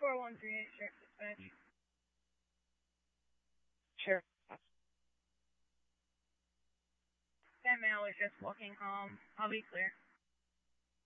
4138, Sheriff Dispatch. Sheriff. That man was just walking home. I'll be clear.